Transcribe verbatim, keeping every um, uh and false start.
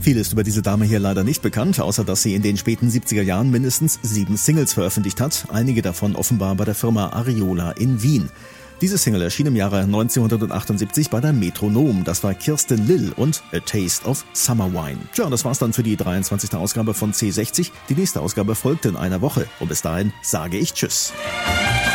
Viel ist über diese Dame hier leider nicht bekannt, außer dass sie in den späten siebziger Jahren mindestens sieben Singles veröffentlicht hat, einige davon offenbar bei der Firma Ariola in Wien. Diese Single erschien im Jahre neunzehnhundertachtundsiebzig bei der Metronom. Das war Kirsten Lill und A Taste of Summer Wine. Tja, das war's dann für die dreiundzwanzigste Ausgabe von C sechzig. Die nächste Ausgabe folgt in einer Woche. Und bis dahin sage ich Tschüss.